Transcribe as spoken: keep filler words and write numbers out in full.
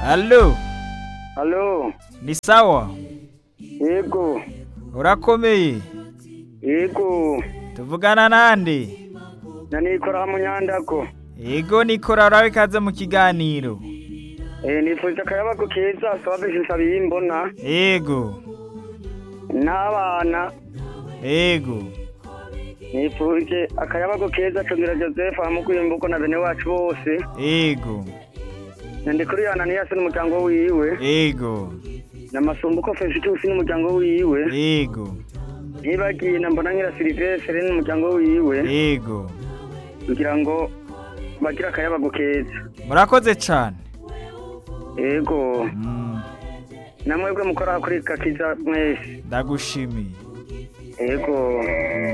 Allo, Halo, ni sawa? yego, Urakomeye? yego, Tuvugana nande? na Nikora Munyandako. Yego Nikora urabe ikaze mu kiganiro. Eh, nifuje akayabagu keza sababe nshabiye imbona Yego, n'abana. yego, Nifuje akayabagu keza Tugira Joseph amukuyimbuko na bene wacu bose. yego, Nende kuri Ananias n'umuryango wiwe. yego, Namasumbuko Festus n'umuryango wiwe. yego, Nibagiye na mbona nyira Silvestre n'umuryango wiwe. yego. Kugira ngo bagira akayabagu keza. Murakoze cyane. Yego. Mm, Namwebwe mukora kuri kakiza mwese. ndagushimiye. Yego.